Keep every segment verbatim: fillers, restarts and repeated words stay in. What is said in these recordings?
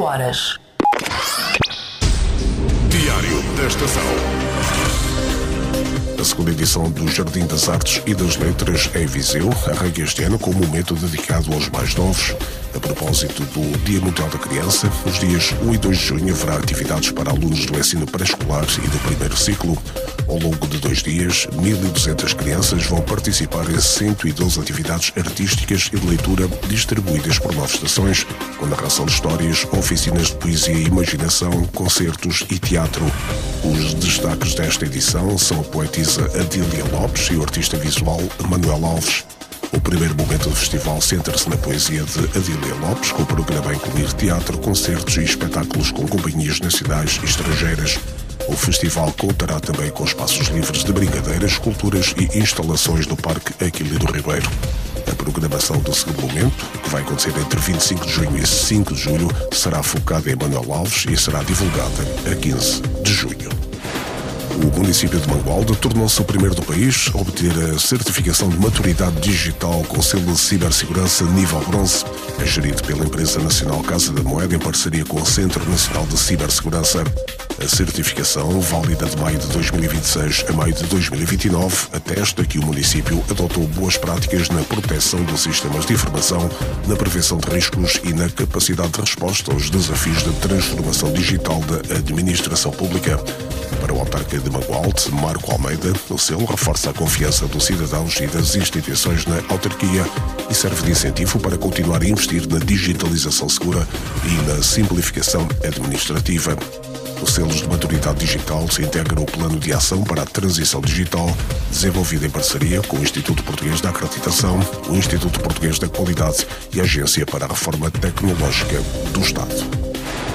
horas. Diário da Estação. A segunda edição do Jardim das Artes e das Letras em Viseu arranca este ano com um momento dedicado aos mais novos. A propósito do Dia Mundial da Criança, nos dias um e dois de junho haverá atividades para alunos do ensino pré-escolar e do primeiro ciclo. Ao longo de dois dias, mil e duzentas crianças vão participar em cento e doze atividades artísticas e de leitura distribuídas por nove estações, com narração de histórias, oficinas de poesia e imaginação, concertos e teatro. Os destaques desta edição são a poetisa Adília Lopes e o artista visual Manuel Alves. O primeiro momento do festival centra-se na poesia de Adília Lopes, com o programa a incluir teatro, concertos e espetáculos com companhias nacionais e estrangeiras. O festival contará também com espaços livres de brincadeiras, esculturas e instalações no Parque Aquilino do Ribeiro. A programação do segundo momento, que vai acontecer entre vinte e cinco de junho e cinco de julho, será focada em Manuel Alves e será divulgada a quinze de junho. O município de Mangualde tornou-se o primeiro do país a obter a certificação de maturidade digital com selo de cibersegurança nível bronze. É gerido pela empresa nacional Casa da Moeda em parceria com o Centro Nacional de Cibersegurança. A certificação, válida de maio de dois mil e vinte e seis a maio de dois mil e vinte e nove, atesta que o município adotou boas práticas na proteção dos sistemas de informação, na prevenção de riscos e na capacidade de resposta aos desafios da transformação digital da administração pública. Para o autarca de Mangualde, Marco Almeida, o selo reforça a confiança dos cidadãos e das instituições na autarquia e serve de incentivo para continuar a investir na digitalização segura e na simplificação administrativa. Os selos de maturidade digital se integram no plano de ação para a transição digital, desenvolvido em parceria com o Instituto Português da Acreditação, o Instituto Português da Qualidade e a Agência para a Reforma Tecnológica do Estado.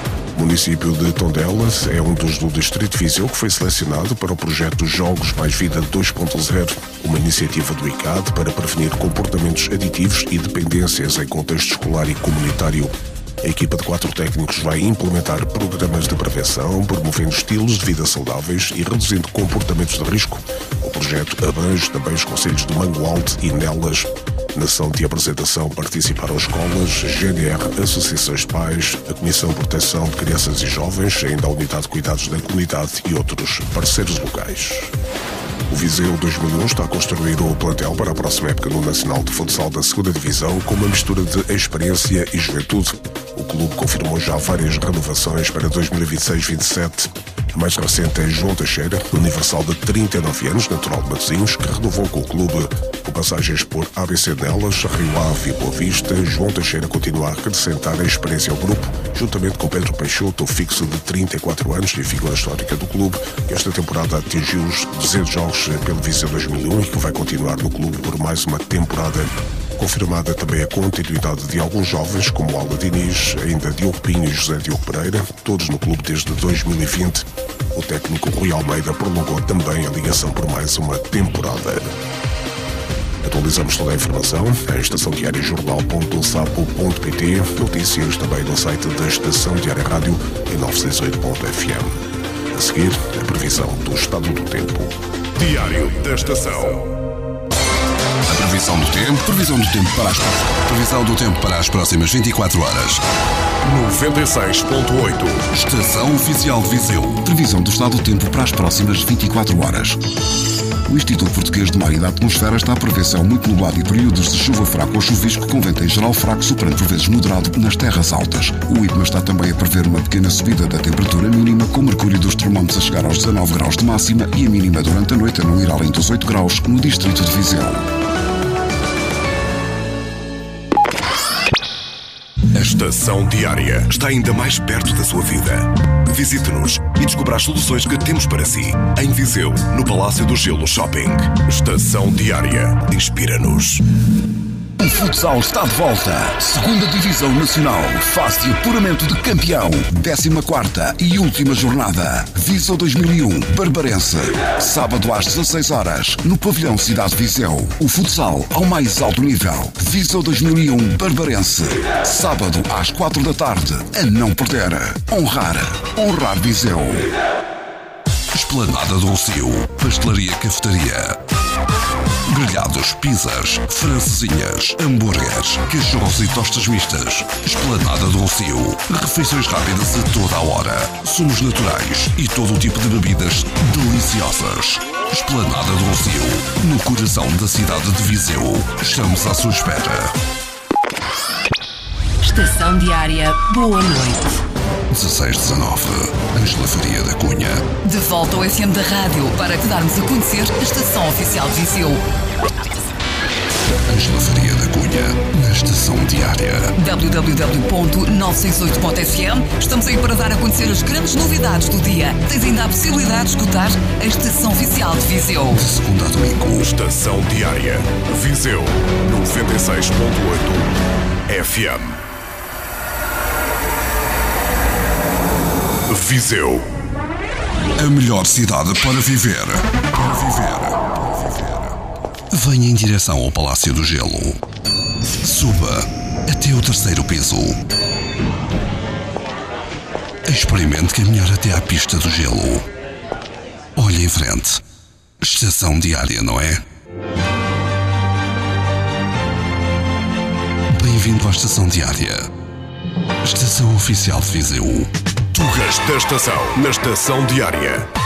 O município de Tondela é um dos do Distrito de Viseu que foi selecionado para o projeto Jogos Mais Vida dois ponto zero, uma iniciativa do I C A D para prevenir comportamentos aditivos e dependências em contexto escolar e comunitário. A equipa de quatro técnicos vai implementar programas de prevenção, promovendo estilos de vida saudáveis e reduzindo comportamentos de risco. O projeto abrange também os concelhos de Mangualde e Nelas. Na ação de apresentação participaram escolas, G D R, associações de pais, a Comissão de Proteção de Crianças e Jovens, ainda a Unidade de Cuidados da Comunidade e outros parceiros locais. O Viseu dois mil e um está a construir o plantel para a próxima época no Nacional de Futsal da segunda Divisão com uma mistura de experiência e juventude. O clube confirmou já várias renovações para dois mil e vinte e seis vinte e sete. A mais recente é João Teixeira, universal de trinta e nove anos, natural de Matosinhos, que renovou com o clube. Com passagens por A B C Nelas, Rio Ave e Boa Vista, João Teixeira continua a acrescentar a experiência ao grupo, juntamente com Pedro Peixoto, fixo de trinta e quatro anos e figura histórica do clube, que esta temporada atingiu os duzentos jogos pelo Viseu dois mil e um e que vai continuar no clube por mais uma temporada. Confirmada também a continuidade de alguns jovens, como Alda Diniz, ainda Diogo Pinho e José Diogo Pereira, todos no clube desde dois mil e vinte. O técnico Rui Almeida prolongou também a ligação por mais uma temporada. Atualizamos toda a informação em estação diária jornal ponto sapo ponto pt, notícias também no site da Estação Diária Rádio em novecentos e sessenta e oito ponto f m. A seguir, a previsão do estado do tempo. Diário da Estação. A previsão do tempo, previsão do tempo para as previsão do tempo para as próximas vinte e quatro horas. noventa e seis ponto oito. Estação Oficial de Viseu. Previsão do estado do tempo para as próximas vinte e quatro horas. O Instituto Português de Mar e da Atmosfera está a prever céu muito nublado e períodos de chuva fraca ou chuvisco com vento em geral fraco, soprando por vezes moderado nas terras altas. O IPMA está também a prever uma pequena subida da temperatura mínima, com o mercúrio dos termómetros a chegar aos dezanove graus de máxima e a mínima durante a noite a não ir além dos oito graus no distrito de Viseu. A Estação Diária está ainda mais perto da sua vida. Visite-nos e descubra as soluções que temos para si. Em Viseu, no Palácio do Gelo Shopping. Estação Diária. Inspira-nos. O futsal está de volta. Segunda Divisão Nacional. Fase de apuramento de campeão. décima quarta e última jornada. Viseu dois mil e um. Barbarense. Sábado às dezasseis horas. No Pavilhão Cidade de Viseu. O futsal ao mais alto nível. Viseu dois mil e um. Barbarense. Sábado às quatro da tarde. A não perder. Honrar. Honrar Viseu. Esplanada do Rocio. Pastelaria Cafetaria. grelhados, pizzas, francesinhas, hambúrgueres, cachorros e tostas mistas. Esplanada do Rossio. Refeições rápidas a toda a hora. Sumos naturais e todo o tipo de bebidas deliciosas. Esplanada do Rossio, no coração da cidade de Viseu. Estamos à sua espera. Estação Diária, boa noite. dezasseis dezanove, Ângela Faria da Cunha. De volta ao F M da rádio para te darmos a conhecer a Estação Oficial de Viseu. Ângela Faria da Cunha, na Estação Diária. w w w ponto novecentos e sessenta e oito ponto f m. Estamos aí para dar a conhecer as grandes novidades do dia. Tens ainda a possibilidade de escutar a Estação Oficial de Viseu. De segunda a domingo. Estação Diária. Viseu. noventa e seis ponto oito F M. Viseu. A melhor cidade para viver. Para viver. Para viver. Venha em direção ao Palácio do Gelo. Suba até o terceiro piso. Experimente caminhar até à pista do gelo. Olhe em frente. Estação Diária, não é? Bem-vindo à Estação Diária. Estação Oficial de Viseu. Tugas da Estação, na Estação Diária.